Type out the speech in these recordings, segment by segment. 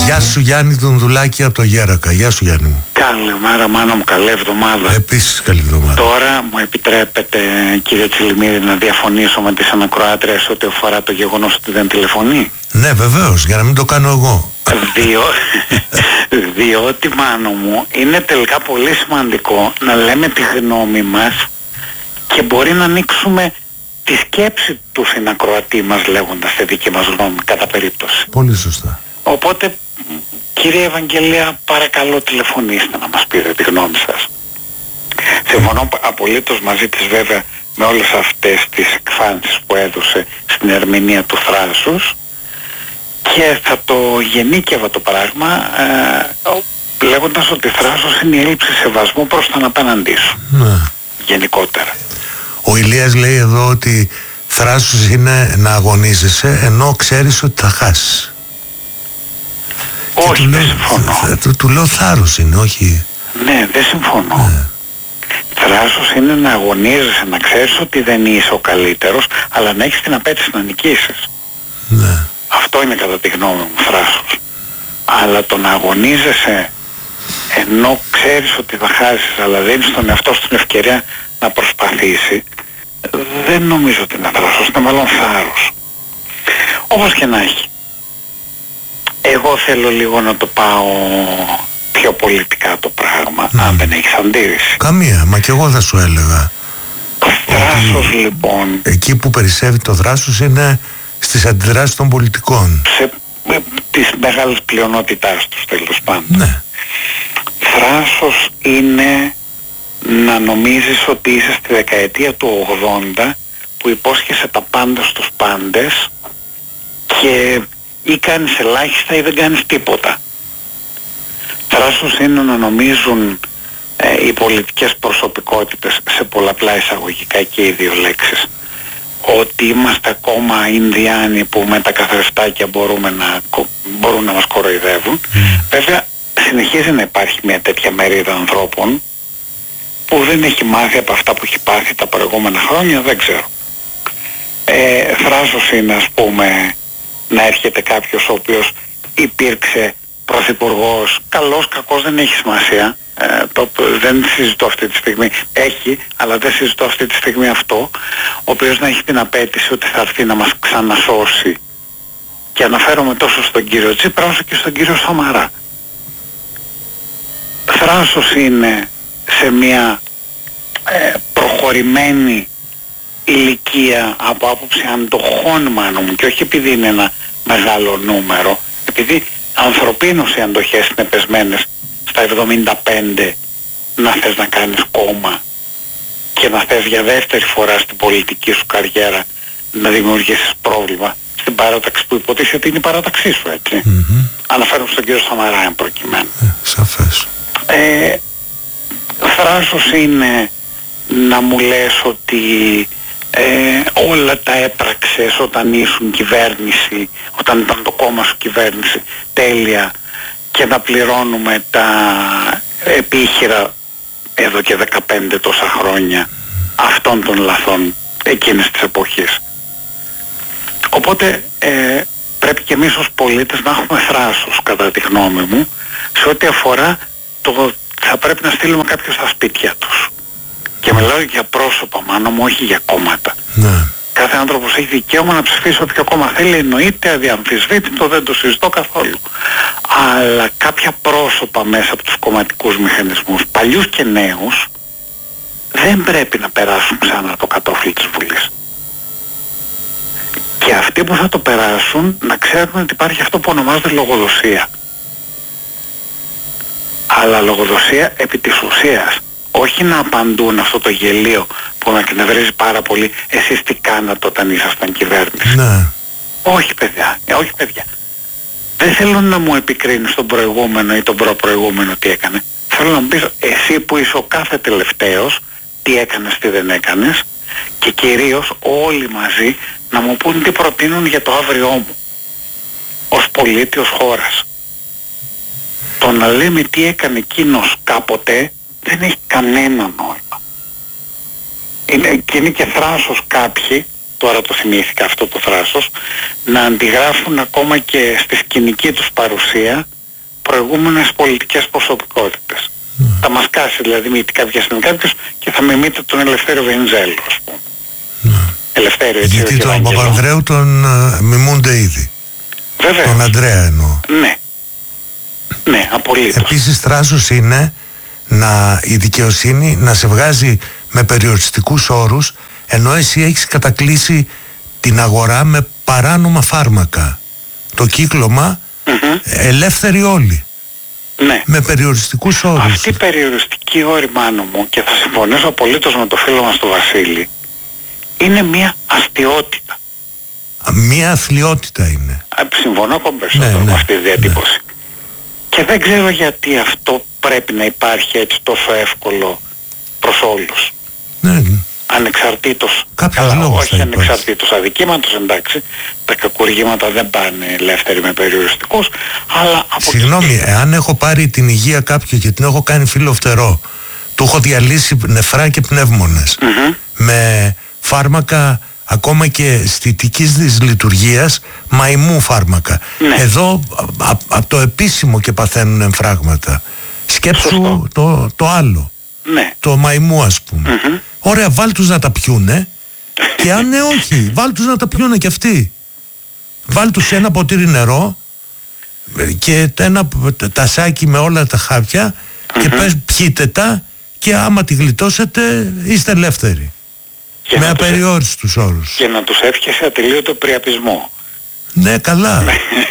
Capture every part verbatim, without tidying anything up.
Γεια σου Γιάννη Δουνδουλάκη από το Γέρακα. Γεια σου Γιάννη μου. Καλημέρα μάνα μου, καλή εβδομάδα. Επίσης καλή εβδομάδα. Τώρα μου επιτρέπετε κύριε Τσιλιμίδη να διαφωνήσω με τις ανακροάτριες ό,τι αφορά το γεγονός ότι δεν τηλεφωνεί? Ναι βεβαίως, για να μην το κάνω εγώ. Διό... Διότι μάνο μου είναι τελικά πολύ σημαντικό να λέμε τη γνώμη μας και μπορεί να ανοίξουμε τη σκέψη του συνακροατή μας λέγοντας τη δική μας γνώμη κατά περίπτωση. Πολύ σωστά. Οπότε κύριε Ευαγγελία, παρακαλώ τηλεφωνήστε να μας πείτε τη γνώμη σας. Συμφωνώ απολύτως μαζί της βέβαια με όλες αυτές τις εκφάνσεις που έδωσε στην ερμηνεία του Θράσους και θα το γενίκευα το πράγμα ε, λέγοντας ότι Θράσος είναι η έλλειψη σεβασμού προς τον απέναντί σου. Ναι. Γενικότερα. Ο Ηλίας λέει εδώ ότι Θράσος είναι να αγωνίζεσαι ενώ ξέρεις ότι θα χάσεις. Όχι, δεν συμφωνώ. Του, του, του λέω θάρρος είναι, όχι... Ναι, δεν συμφωνώ. Ναι. Θράσος είναι να αγωνίζεσαι, να ξέρεις ότι δεν είσαι ο καλύτερος, αλλά να έχεις την απέτηση να νικήσεις. Ναι. Αυτό είναι κατά τη γνώμη μου Θράσος. Αλλά το να αγωνίζεσαι ενώ ξέρεις ότι θα χάσεις, αλλά δίνεις στον εαυτό σου την ευκαιρία να προσπαθήσει, δεν νομίζω ότι είναι Θράσος, είναι μάλλον θάρρος. Όπως και να έχει. Εγώ θέλω λίγο να το πάω πιο πολιτικά το πράγμα, mm. αν δεν έχεις αντίρρηση. Καμία, μα και εγώ θα σου έλεγα. Ο Θράσος λοιπόν... Εκεί που περισσεύει το Θράσος είναι στις αντιδράσεις των πολιτικών. Σε με, της μεγάλης πλειονότητάς τους τέλος πάντων. Ναι. Θράσος είναι να νομίζεις ότι είσαι στη δεκαετία του ογδόντα που υπόσχεσαι τα πάντα στους πάντες και ή κάνεις ελάχιστα ή δεν κάνεις τίποτα. Θράσος είναι να νομίζουν ε, οι πολιτικές προσωπικότητες, σε πολλαπλά εισαγωγικά και οι δύο λέξεις, ότι είμαστε ακόμα Ινδιάνοι που με τα καθρεφτάκια μπορούμε να, μπορούν να μας κοροϊδεύουν. Mm. Βέβαια συνεχίζει να υπάρχει μια τέτοια μερίδα ανθρώπων που δεν έχει μάθει από αυτά που έχει πάθει τα προηγούμενα χρόνια, δεν ξέρω. Ε, Θράσος είναι ας πούμε να έρχεται κάποιος ο οποίος υπήρξε πρωθυπουργός, καλός, κακός, δεν έχει σημασία, ε, το, δεν συζητώ αυτή τη στιγμή, έχει, αλλά δεν συζητώ αυτή τη στιγμή αυτό, ο οποίος να έχει την απέτηση ότι θα έρθει να μας ξανασώσει, και αναφέρομαι τόσο στον κύριο Τσίπρα όσο και στον κύριο Σαμαρά. Θράσος είναι σε μια ε, προχωρημένη ηλικία από άποψη αντοχών μάνο μου, και όχι επειδή είναι ένα μεγάλο νούμερο, επειδή ανθρωπίνως οι αντοχές είναι πεσμένες στα εβδομήντα πέντε, να θες να κάνεις κόμμα και να θες για δεύτερη φορά στην πολιτική σου καριέρα να δημιουργήσεις πρόβλημα στην παράταξη που υποτίθεται είναι η παράταξή σου, έτσι. Mm-hmm. Αναφέρομαι στον κύριο Σαμαρά εν προκειμένου. Ε, σαφές. Ε, Θράσος είναι να μου λες ότι ε, όλα τα έπραξες όταν ήσουν κυβέρνηση, όταν ήταν το κόμμα σου κυβέρνηση, τέλεια, και να πληρώνουμε τα επίχειρα εδώ και δεκαπέντε τόσα χρόνια αυτών των λαθών εκείνης της εποχής. Οπότε ε, πρέπει και εμείς ως πολίτες να έχουμε θράσος, κατά τη γνώμη μου, σε ό,τι αφορά το θα πρέπει να στείλουμε κάποιους στα σπίτια τους. Και μιλάω για πρόσωπα μάνα μου, όχι για κόμματα. Ναι. Κάθε άνθρωπος έχει δικαίωμα να ψηφίσει όποιο κόμμα θέλει, εννοείται, αδιαμφισβήτητο, δεν το συζητώ καθόλου. Αλλά κάποια πρόσωπα μέσα από τους κομματικούς μηχανισμούς, παλιούς και νέους, δεν πρέπει να περάσουν ξανά το κατόφλι της Βουλής. Και αυτοί που θα το περάσουν να ξέρουν ότι υπάρχει αυτό που ονομάζεται λογοδοσία. Αλλά λογοδοσία επί της ουσίας. Όχι να απαντούν αυτό το γελίο που με εκνευρίζει πάρα πολύ, εσείς τι κάνατε όταν ήσασταν κυβέρνηση. Ναι. Όχι παιδιά, ε, όχι παιδιά. Δεν θέλω να μου επικρίνεις τον προηγούμενο ή τον προπροηγούμενο τι έκανε. Θέλω να μου πεις εσύ που είσαι ο κάθε τελευταίος, τι έκανες, τι δεν έκανες, και κυρίως όλοι μαζί να μου πούν τι προτείνουν για το αύριό μου ως πολίτη, ως χώρας. Το να λέμε τι έκανε εκείνος κάποτε δεν έχει κανένα νόημα. Είναι, και είναι και θράσος κάποιοι, τώρα το θυμήθηκα αυτό το θράσος, να αντιγράφουν ακόμα και στη σκηνική τους παρουσία προηγούμενες πολιτικές προσωπικότητες. Mm. Θα μας κάσει δηλαδή μύτη κάποια στιγμή κάποιος και θα μιμείται τον Ελευθέριο Βενιζέλο, ας πούμε. Mm. Ελευθέριο, έτσι. Γιατί τον Παπανδρέου τον uh, μιμούνται ήδη. Βεβαίως. Τον Αντρέα εννοώ. Ναι. Ναι, απολύτως. Επίσης θράσος είναι να, η δικαιοσύνη να σε βγάζει με περιοριστικούς όρους, ενώ εσύ έχεις κατακλείσει την αγορά με παράνομα φάρμακα. Το κύκλωμα mm-hmm. ελεύθεροι όλοι. Ναι. Με περιοριστικούς όρους. Αυτή η περιοριστική όρη, Μάνο μου, και θα συμφωνήσω απολύτως με το φίλο μας τον Βασίλη, είναι μια αστιότητα. Μια αθλιότητα είναι. Α, συμφωνώ ακόμα περισσότερο ναι, με ναι, αυτή τη διατύπωση. Ναι. Και δεν ξέρω γιατί αυτό πρέπει να υπάρχει έτσι τόσο εύκολο προς όλους. Ναι. Ανεξαρτήτως, Κάποιος λόγος όχι ανεξαρτήτως αδικήματος, εντάξει, τα κακουργήματα δεν πάνε ελεύθεροι με περιοριστικούς, αλλά από... Συγγνώμη, τη... εάν έχω πάρει την υγεία κάποιου και την έχω κάνει φίλο φτερό, του έχω διαλύσει νεφρά και πνεύμονες, mm-hmm. με φάρμακα ακόμα και αισθητικής δυσλειτουργίας, μαϊμού φάρμακα. Ναι. Εδώ από το επίσημο και παθαίνουν εμφράγματα. Σκέψου το, το άλλο. Ναι. Το μαϊμού, ας πούμε. Mm-hmm. Ωραία, βάλ τους να τα πιούνε. Και αν ναι, όχι, βάλ τους να τα πιούνε κι αυτοί. Βάλ τους ένα ποτήρι νερό και ένα τασάκι με όλα τα χάπια mm-hmm. και πες πιείτε τα και άμα τη γλιτώσετε είστε ελεύθεροι. Και με απεριόριστους όρους. Και να τους εύχεσαι ατελείωτο πριαπισμό. Ναι, καλά.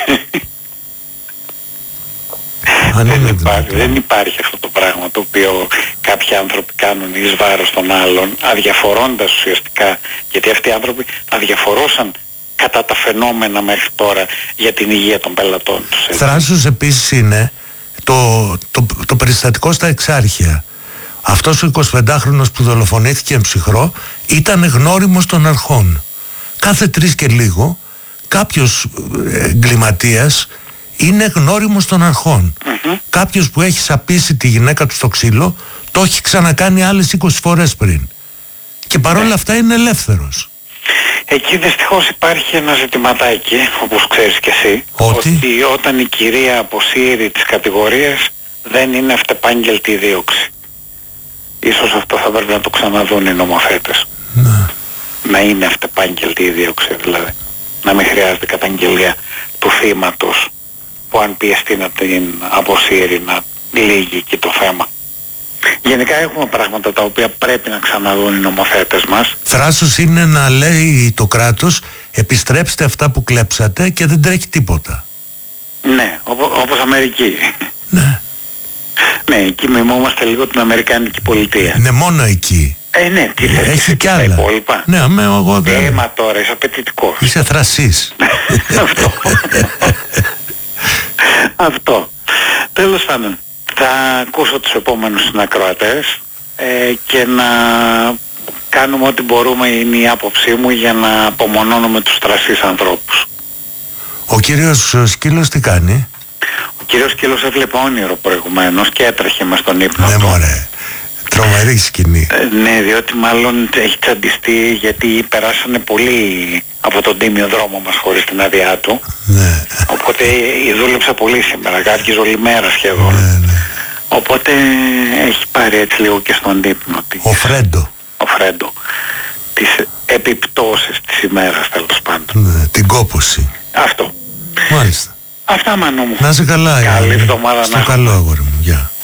δεν, υπάρχει, δεν υπάρχει αυτό το πράγμα το οποίο κάποιοι άνθρωποι κάνουν εις βάρος των άλλων, αδιαφορώντας ουσιαστικά, γιατί αυτοί οι άνθρωποι αδιαφορώσαν κατά τα φαινόμενα μέχρι τώρα για την υγεία των πελατών τους. Θράσος επίσης είναι το, το, το περιστατικό στα Εξάρχεια. Αυτός ο εικοσιπεντάχρονος που δολοφονήθηκε εν ψυχρό ήταν γνώριμος των αρχών. Κάθε τρεις και λίγο κάποιος εγκληματίας είναι γνώριμος των αρχών. Mm-hmm. Κάποιος που έχει σαπίσει τη γυναίκα του στο ξύλο το έχει ξανακάνει άλλες είκοσι φορές πριν. Και παρόλα αυτά είναι ελεύθερος. Εκεί δυστυχώς υπάρχει ένα ζητηματάκι, όπως ξέρεις και εσύ, ότι, ότι όταν η κυρία αποσύρει τις κατηγορίες δεν είναι αυτεπάγγελτη η δίωξη. Ίσως αυτό θα πρέπει να το ξαναδούν οι νομοθέτες. Ναι. Να είναι αυτεπάγγελτη η δίωξη δηλαδή. Να μην χρειάζεται καταγγελία του θύματος που αν πιεστεί να την αποσύρει να λύγει και το θέμα. Γενικά έχουμε πράγματα τα οποία πρέπει να ξαναδούν οι νομοθέτες μας. Θράσος είναι να λέει το κράτος επιστρέψτε αυτά που κλέψατε και δεν τρέχει τίποτα. Ναι, οπό, όπως Αμερική. Ναι. Ναι, εκεί μιμόμαστε λίγο την Αμερικάνικη πολιτεία. Είναι μόνο εκεί. Ε, ναι, τι θες, έχει κι άλλα. Υπόλοιπα. Ναι, αμέ, εγώ δεν... Ε, μα τώρα είσαι απαιτητικός. Είσαι θρασής. Αυτό. Αυτό. Τέλος πάντων, θα ακούσω τους επόμενους συνακροατές ε, και να κάνουμε ό,τι μπορούμε, είναι η άποψή μου, για να απομονώνουμε τους θρασείς ανθρώπους. Ο κύριος Σκύλος τι κάνει? Ο κύριος Σκύλος έβλεπε όνειρο προηγουμένως και έτρεχε μες στον ύπνο ναι, του. μωρέ. Τρομερή σκηνή. Ε, ναι, διότι μάλλον έχει τσαντιστεί, γιατί περάσανε πολύ από τον τίμιο δρόμο μας χωρίς την άδειά του. Ναι. Οπότε δούλεψε πολύ σήμερα, κάργιζε όλη μέρα σχεδόν. Ναι, ναι. Οπότε έχει πάρει έτσι λίγο και στον ύπνο της. Ο Φρέντο. Ο Φρέντο. Τις επιπτώσεις της ημέρας, τέλος πάντων. Ναι, την κόπωση. Αυτό. Μάλιστα. Αυτά, Μανώ μου. Να είσαι καλά. Καλή εβδομάδα να στο καλό, αγόρι μου. Γεια.